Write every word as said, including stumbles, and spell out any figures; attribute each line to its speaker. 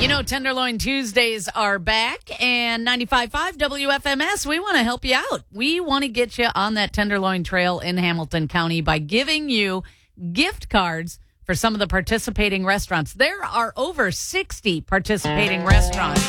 Speaker 1: You know, Tenderloin Tuesdays are back, and ninety-five point five W F M S, we want to help you out. We want to get you on that Tenderloin Trail in Hamilton County by giving you gift cards for some of the participating restaurants. There are over sixty participating restaurants.